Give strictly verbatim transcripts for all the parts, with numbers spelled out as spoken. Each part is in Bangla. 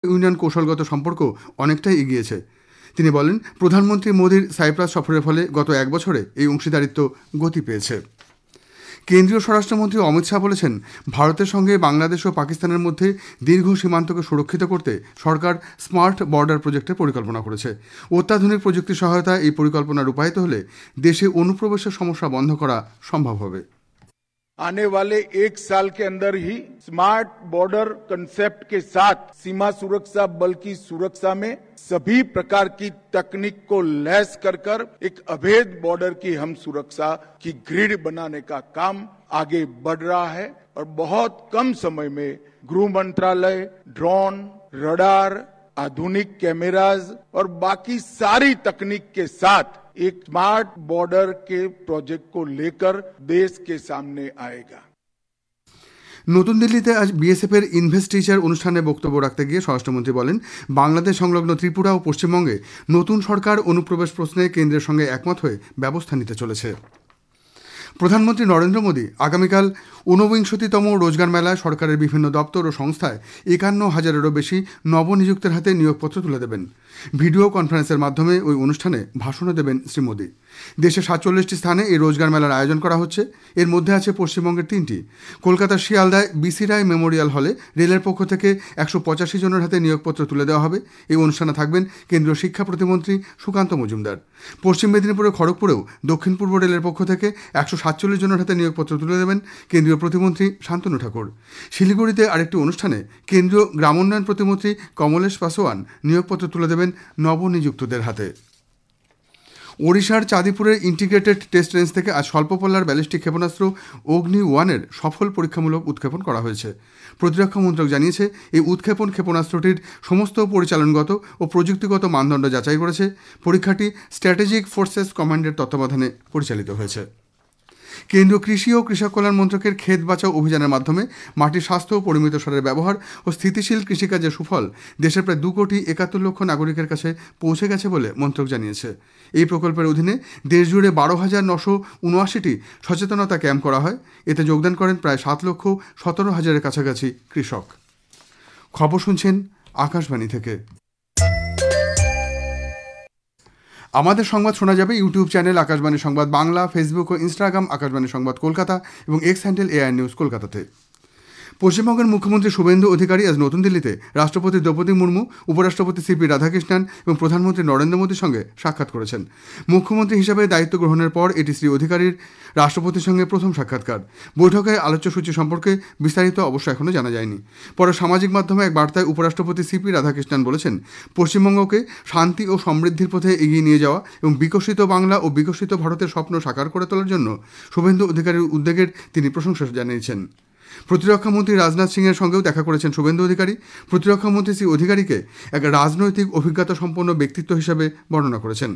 ইউনিয়ন কৌশলগত সম্পর্ক অনেকটাই এগিয়েছে। তিনি বলেন, প্রধানমন্ত্রী মোদীর সাইপ্রাস সফরের ফলে গত এক বছরে এই অংশীদারিত্ব গতি পেয়েছে। কেন্দ্রীয় স্বরাষ্ট্রমন্ত্রী অমিত শাহ বলেছেন, ভারতের সঙ্গে বাংলাদেশ ও পাকিস্তানের মধ্যে দীর্ঘ সীমান্তকে সুরক্ষিত করতে সরকার স্মার্ট বর্ডার প্রজেক্টের পরিকল্পনা করেছে। অত্যাধুনিক প্রযুক্তি সহায়তা এই পরিকল্পনা রূপায়িত হলে দেশে অনুপ্রবেশের সমস্যা বন্ধ করা সম্ভব হবে। आने वाले एक साल के अंदर ही स्मार्ट बॉर्डर कंसेप्ट के साथ सीमा सुरक्षा बल की सुरक्षा में सभी प्रकार की तकनीक को लैस कर कर एक अभेद बॉर्डर की हम सुरक्षा की ग्रिड बनाने का काम आगे बढ़ रहा है और बहुत कम समय में गृह मंत्रालय ड्रोन, रडार, आधुनिक कैमराज और बाकी सारी तकनीक के साथ एक स्मार्ट बॉर्डर के प्रोजेक्ट को लेकर देश के सामने आएगा। নতুন দিল্লিতে আজ বিএসএফ এর ইনভেস্টিচার অনুষ্ঠানে বক্তব্য রাখতে গিয়ে স্বরাষ্ট্রমন্ত্রী বলেন, বাংলাদেশ সংলগ্ন ত্রিপুরা ও পশ্চিমবঙ্গে নতুন সরকার অনুপ্রবেশ প্রশ্নে কেন্দ্রের সঙ্গে একমত হয়ে ব্যবস্থা নিতে চলেছে। প্রধানমন্ত্রী নরেন্দ্র মোদী আগামীকাল ঊনবিংশতিতম রোজগার মেলায় সরকারের বিভিন্ন দপ্তর ও সংস্থায় একান্ন হাজারেরও বেশি নবনিযুক্তের হাতে নিয়োগপত্র তুলে দেবেন। ভিডিও কনফারেন্সের মাধ্যমে ওই অনুষ্ঠানে ভাষণও দেবেন শ্রী মোদী। দেশে সাতচল্লিশটি স্থানে এই রোজগার মেলার আয়োজন করা হচ্ছে। এর মধ্যে আছে পশ্চিমবঙ্গের তিনটি। কলকাতার শিয়ালদায় বিসি রায় মেমোরিয়াল হলে রেলের পক্ষ থেকে একশো পঁচাশি জনের হাতে নিয়োগপত্র তুলে দেওয়া হবে। এই অনুষ্ঠানে থাকবেন কেন্দ্রীয় শিক্ষা প্রতিমন্ত্রী সুকান্ত মজুমদার। পশ্চিম মেদিনীপুরের খড়গপুরেও দক্ষিণ পূর্ব রেলের পক্ষ থেকে একশো সাতচল্লিশ জনের হাতে নিয়োগপত্র তুলে দেবেন কেন্দ্রীয় প্রতিমন্ত্রী শান্তনু ঠাকুর। শিলিগুড়িতে আরেকটি অনুষ্ঠানে কেন্দ্রীয় গ্রামোন্নয়ন প্রতিমন্ত্রী কমলেশ পাসোয়ান নিয়োগপত্র তুলে দেবেন নবনিযুক্তদের হাতে। ওড়িশার চাঁদিপুরের ইন্টিগ্রেটেড টেস্ট রেঞ্জ থেকে আজ স্বল্পপল্লার ব্যালিস্টিক ক্ষেপণাস্ত্র অগ্নি ওয়ানের সফল পরীক্ষামূলক উৎক্ষেপণ করা হয়েছে। প্রতিরক্ষা মন্ত্রক জানিয়েছে, এই উৎক্ষেপণ ক্ষেপণাস্ত্রটির সমস্ত পরিচালনগত ও প্রযুক্তিগত মানদণ্ড যাচাই করেছে। পরীক্ষাটি স্ট্র্যাটেজিক ফোর্সেস কমান্ডের তত্ত্বাবধানে পরিচালিত হয়েছে। কেন্দ্রীয় কৃষি ও কৃষক কল্যাণ মন্ত্রকের ক্ষেত বাঁচাও অভিযানের মাধ্যমে মাটির স্বাস্থ্য ও পরিমিত সারের ব্যবহার ও স্থিতিশীল কৃষিকাজের সুফল দেশের প্রায় দু কোটি একাত্তর লক্ষ নাগরিকের কাছে পৌঁছে গেছে বলে মন্ত্রক জানিয়েছে। এই প্রকল্পের অধীনে দেশজুড়ে বারো হাজার নশো উনআশিটি সচেতনতা ক্যাম্প করা হয়। এতে যোগদান করেন প্রায় সাত লক্ষ সতেরো হাজারের কাছাকাছি কৃষক। খবর শুনছেন আকাশবাণী থেকে। আমাদের সংবাদ শোনা যাবে ইউটিউব চ্যানেল আকাশবাণী সংবাদ বাংলা, ফেসবুক ও ইনস্টাগ্রাম আকাশবাণী সংবাদ কলকাতা এবং এক্স হ্যান্ডেল এআই নিউজ কলকাতাতে। পশ্চিমবঙ্গের মুখ্যমন্ত্রী শুভেন্দু অধিকারী আজ নতুন দিল্লিতে রাষ্ট্রপতি দ্রৌপদী মুর্মু, উপরাষ্ট্রপতি সিপি রাধাকৃষ্ণন এবং প্রধানমন্ত্রী নরেন্দ্র মোদীর সঙ্গে সাক্ষাৎ করেছেন। মুখ্যমন্ত্রী হিসাবে দায়িত্ব গ্রহণের পর এটি শ্রী অধিকারীর রাষ্ট্রপতির সঙ্গে প্রথম সাক্ষাৎকার। বৈঠকে আলোচ্যসূচি সম্পর্কে বিস্তারিত অবশ্য এখনও জানা যায়নি। পরে সামাজিক মাধ্যমে এক বার্তায় উপরাষ্ট্রপতি সিপি রাধাকৃষ্ণন বলেছেন, পশ্চিমবঙ্গকে শান্তি ও সমৃদ্ধির পথে এগিয়ে নিয়ে যাওয়া এবং বিকশিত বাংলা ও বিকশিত ভারতের স্বপ্ন সাকার করে তোলার জন্য শুভেন্দু অধিকারীর উদ্যোগের তিনি প্রশংসা জানিয়েছেন। প্রতিরক্ষা মন্ত্রী রাজনাথ সিংয়ের সঙ্গেও দেখা করেছেন শুভেন্দু অধিকারী। প্রতিরক্ষা মন্ত্রী শ্রী অধিকারীকে এক রাজনৈতিক অভিজ্ঞতা সম্পন্ন ব্যক্তিত্ব হিসেবে বর্ণনা করেছেন।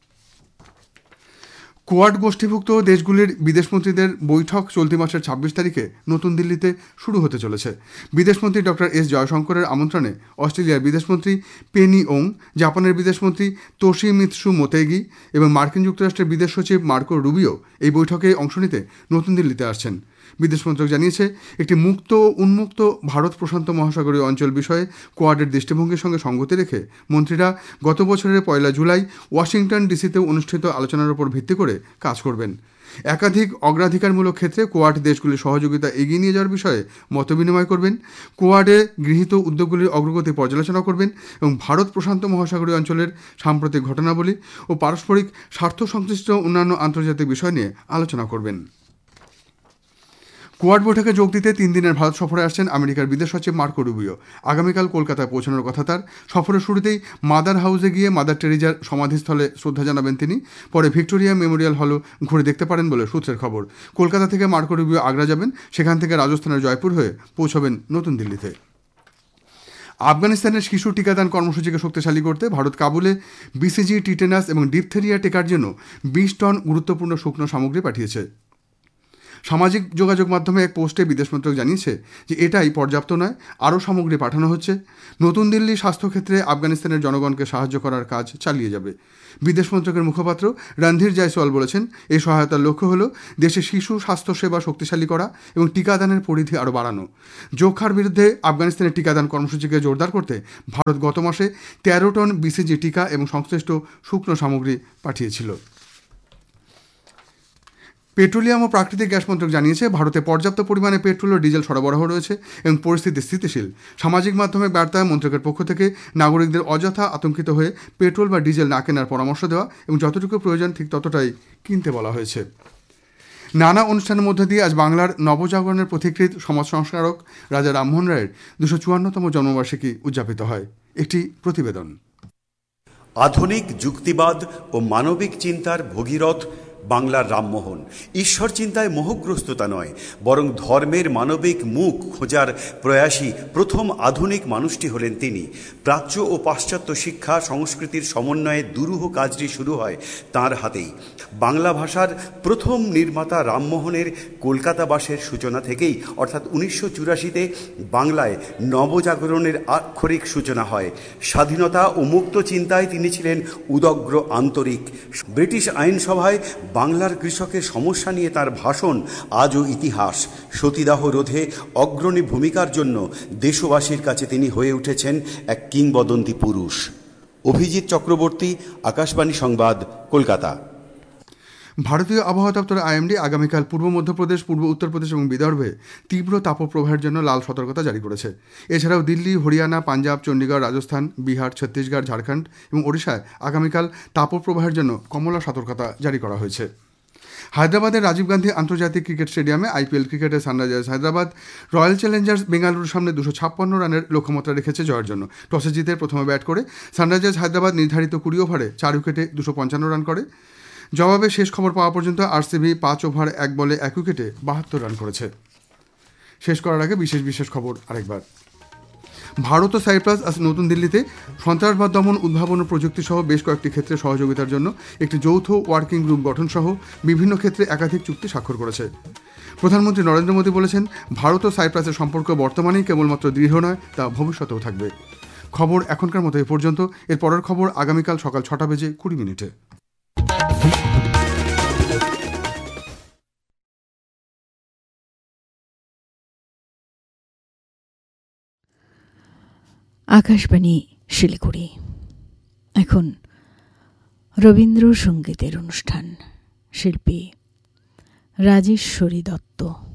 কোয়াড গোষ্ঠীভুক্ত দেশগুলির বিদেশমন্ত্রীদের বৈঠক চলতি মাসের ছাব্বিশ তারিখে নতুন দিল্লিতে শুরু হতে চলেছে। বিদেশমন্ত্রী ডক্টর এস জয়শঙ্করের আমন্ত্রণে অস্ট্রেলিয়ার বিদেশমন্ত্রী পেনি ওং, জাপানের বিদেশমন্ত্রী তোশিমিৎসু মোতেগি এবং মার্কিন যুক্তরাষ্ট্রের বিদেশ সচিব মার্কো রুবিও এই বৈঠকে অংশ নিতে নতুন দিল্লিতে আসছেন। বিদেশ মন্ত্রক জানিয়েছে, একটি মুক্ত ও উন্মুক্ত ভারত প্রশান্ত মহাসাগরীয় অঞ্চল বিষয়ে কোয়াডের দৃষ্টিভঙ্গির সঙ্গে সঙ্গতি রেখে মন্ত্রীরা গত বছরের পয়লা জুলাই ওয়াশিংটন ডিসিতে অনুষ্ঠিত আলোচনার উপর ভিত্তি করে কাজ করবেন। একাধিক অগ্রাধিকারমূলক ক্ষেত্রে কোয়াড দেশগুলির সহযোগিতা এগিয়ে নিয়ে যাওয়ার বিষয়ে মতবিনিময় করবেন। কোয়াডে গৃহীত উদ্যোগগুলির অগ্রগতি পর্যালোচনা করবেন এবং ভারত প্রশান্ত মহাসাগরীয় অঞ্চলের সাম্প্রতিক ঘটনাবলী ও পারস্পরিক স্বার্থ সংশ্লিষ্ট অন্যান্য আন্তর্জাতিক বিষয় নিয়ে আলোচনা করবেন। কোয়াড বৈঠকে যোগ দিতে তিন দিনের ভারত সফরে আসছেন আমেরিকার বিদেশ সচিব মার্কো রুবিও। আগামীকাল কলকাতায় পৌঁছানোর কথা তার। সফরের শুরুতেই মাদার হাউসে গিয়ে মাদার টেরিজার সমাধিস্থলে শ্রদ্ধা জানাবেন তিনি। পরে ভিক্টোরিয়া মেমোরিয়াল হলও ঘুরে দেখতে পারেন বলে সূত্রের খবর। কলকাতা থেকে মার্কো রুবিও আগ্রা যাবেন, সেখান থেকে রাজস্থানের জয়পুর হয়ে পৌঁছবেন নতুন দিল্লিতে। আফগানিস্তানের শিশু টিকাদান কর্মসূচিকে শক্তিশালী করতে ভারত কাবুলে বিসিজি, টিটেনাস এবং ডিপথেরিয়া টিকার জন্য বিশ টন গুরুত্বপূর্ণ শুকনো সামগ্রী পাঠিয়েছে। সামাজিক যোগাযোগ মাধ্যমে এক পোস্টে বিদেশ মন্ত্রক জানিয়েছে যে এটাই পর্যাপ্ত নয়, আরও সামগ্রী পাঠানো হচ্ছে। নতুন দিল্লি স্বাস্থ্যক্ষেত্রে আফগানিস্তানের জনগণকে সাহায্য করার কাজ চালিয়ে যাবে। বিদেশ মন্ত্রকের মুখপাত্র রণধীর জয়সওয়াল বলেছেন, এই সহায়তার লক্ষ্য হল দেশে শিশু স্বাস্থ্যসেবা শক্তিশালী করা এবং টিকাদানের পরিধি আরও বাড়ানো। যক্ষ্মার বিরুদ্ধে আফগানিস্তানের টিকাদান কর্মসূচিকে জোরদার করতে ভারত গত মাসে তেরো টন বিসিজি টিকা এবং সংশ্লিষ্ট শুকনো সামগ্রী পাঠিয়েছিল। পেট্রোলিয়াম ও প্রাকৃতিক গ্যাস মন্ত্রক জানিয়েছে, ভারতে পর্যাপ্ত পরিমাণে পেট্রোল ও ডিজেল সরবরাহ রয়েছে এবং পরিস্থিতি স্থিতিশীল। সামাজিক মাধ্যমে বার্তায় মন্ত্রকের পক্ষ থেকে নাগরিকদের অযথা আতঙ্কিত হয়ে পেট্রোল বা ডিজেল না কেনার পরামর্শ দেওয়া এবং যতটুকু প্রয়োজন ঠিক ততটাই কিনতে বলা হয়েছে। নানা অনুষ্ঠানের মধ্য দিয়ে আজ বাংলার নবজাগরণের পথিকৃৎ সমাজ সংস্কারক রাজা রামমোহন রায়ের দুশো চুয়ান্নতম জন্মবার্ষিকী উদযাপিত হয়। একটি প্রতিবেদন। আধুনিক যুক্তিবাদ ও মানবিক চিন্তার ভগীরথ বাংলার রামমোহন ঈশ্বর চিন্তায় মোহগ্রস্ততা নয়, বরং ধর্মের মানবিক মুখ খোঁজার প্রয়াসী প্রথম আধুনিক মানুষটি হলেন তিনি। প্রাচ্য ও পাশ্চাত্য শিক্ষা সংস্কৃতির সমন্বয়ে দুরূহ কাজটি শুরু হয় তাঁর হাতেই। বাংলা ভাষার প্রথম নির্মাতা রামমোহনের কলকাতা বাসের সূচনা থেকেই অর্থাৎ উনিশশো চুরাশিতে বাংলায় নবজাগরণের আক্ষরিক সূচনা হয়। স্বাধীনতা ও মুক্ত চিন্তায় তিনি ছিলেন উদগ্র আন্তরিক। ব্রিটিশ আইনসভায় বাংলার কৃষকের সমস্যা নিয়ে তার ভাষণ আজও ইতিহাস। সতীদাহ রোধে অগ্রণী ভূমিকার জন্য দেশবাসীর কাছে তিনি হয়ে উঠেছেন এক কিংবদন্তি পুরুষ। অভিজিৎ চক্রবর্তী, আকাশবাণী সংবাদ, কলকাতা। ভারতীয় আবহাওয়া দপ্তর আইএমডি আগামীকাল পূর্ব মধ্যপ্রদেশ, পূর্ব উত্তরপ্রদেশ এবং বিদর্ভে তীব্র তাপপ্রবাহের জন্য লাল সতর্কতা জারি করেছে। এছাড়াও দিল্লি, হরিয়ানা, পাঞ্জাব, চণ্ডীগড়, রাজস্থান, বিহার, ছত্তিশগড়, ঝাড়খণ্ড এবং ওড়িশায় আগামীকাল তাপপ্রবাহের জন্য কমলা সতর্কতা জারি করা হয়েছে। হায়দ্রাবাদের রাজীব গান্ধী আন্তর্জাতিক ক্রিকেট স্টেডিয়ামে আইপিএল ক্রিকেটে সানরাইজার্স হায়দ্রাবাদ রয়্যাল চ্যালেঞ্জার্স বেঙ্গালুরুর সামনে দুশো ছাপ্পান্ন রানের লক্ষ্যমাত্রা রেখেছে জয়ের জন্য। টসে জিতে প্রথমে ব্যাট করে সানরাইজার্স হায়দ্রাবাদ নির্ধারিত কুড়ি ওভারে চার উইকেটে দুশো পঞ্চান্ন রান করে। জবাবে শেষ খবর পাওয়া পর্যন্ত আরসিবি পাঁচ ওভার এক বলে এক উইকেটে বাহাত্তর রান করেছে। শেষ করার আগে বিশেষ বিশেষ খবর আরেকবার। ভারত ও সাইপ্রাস আজ নতুন দিল্লিতে সন্ত্রাসবাদ দমন, উদ্ভাবন ও প্রযুক্তি সহ বেশ কয়েকটি ক্ষেত্রে সহযোগিতার জন্য একটি যৌথ ওয়ার্কিং গ্রুপ গঠন সহ বিভিন্ন ক্ষেত্রে একাধিক চুক্তি স্বাক্ষর করেছে। প্রধানমন্ত্রী নরেন্দ্র মোদী বলেছেন, ভারত ও সাইপ্রাসের সম্পর্ক বর্তমানেই কেবলমাত্র দৃঢ় নয়, তা ভবিষ্যতেও থাকবে। খবর এখনকার মতো এ পর্যন্ত। এর পরের খবর আগামীকাল সকাল ছটা বেজে কুড়ি মিনিটে। আকাশবাণী শিলিগুড়ি। এখন রবীন্দ্রসঙ্গীতের অনুষ্ঠান। শিল্পী রাজেশ্বরী দত্ত।